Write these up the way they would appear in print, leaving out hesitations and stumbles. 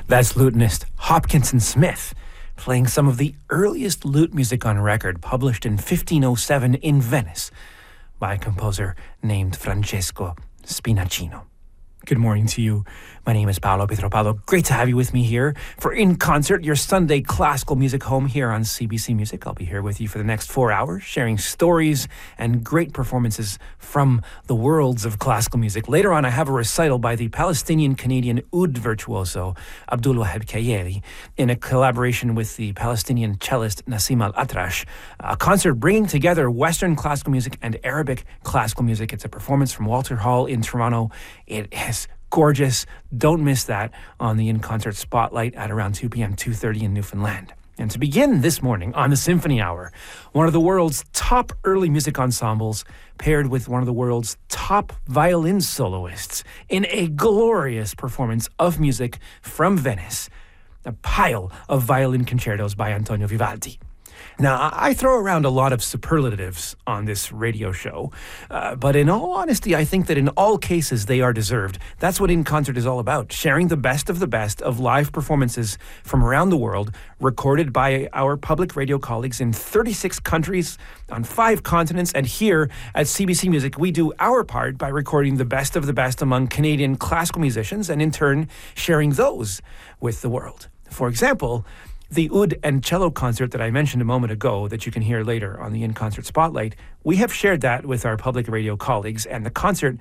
That's lutenist Hopkinson Smith, playing some of the earliest lute music on record, published in 1507 in Venice by a composer named Francesco Spinaccino. Good morning to you. My name is Paolo Pietropalo. Great to have you with me here for In Concert, your Sunday classical music home here on CBC Music. I'll be here with you for the next 4 hours, sharing stories and great performances from the worlds of classical music. Later on, I have a recital by the Palestinian-Canadian oud virtuoso Abdulwahab Kayeli in a collaboration with the Palestinian cellist Nassim Al-Atrash, a concert bringing together Western classical music and Arabic classical music. It's a performance from Walter Hall in Toronto. It is gorgeous. Don't miss that on the In Concert Spotlight at around 2 p.m., 2:30 in Newfoundland. And to begin this morning on the Symphony Hour, one of the world's top early music ensembles paired with one of the world's top violin soloists in a glorious performance of music from Venice, a pile of violin concertos by Antonio Vivaldi. Now, I throw around a lot of superlatives on this radio show, but in all honesty, I think that in all cases they are deserved. That's what In Concert is all about, sharing the best of live performances from around the world, recorded by our public radio colleagues in 36 countries on 5 continents. And here at CBC Music, we do our part by recording the best among Canadian classical musicians and in turn sharing those with the world. For example, the oud and cello concert that I mentioned a moment ago that you can hear later on the In Concert Spotlight, we have shared that with our public radio colleagues, and that concert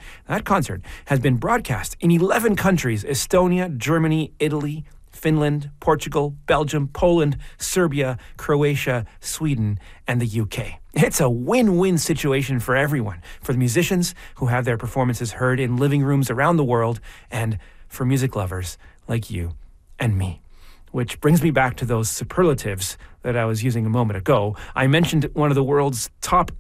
has been broadcast in 11 countries: Estonia, Germany, Italy, Finland, Portugal, Belgium, Poland, Serbia, Croatia, Sweden, and the UK. It's a win-win situation for everyone, for the musicians who have their performances heard in living rooms around the world, and for music lovers like you and me. Which brings me back to those superlatives that I was using a moment ago. I mentioned one of the world's top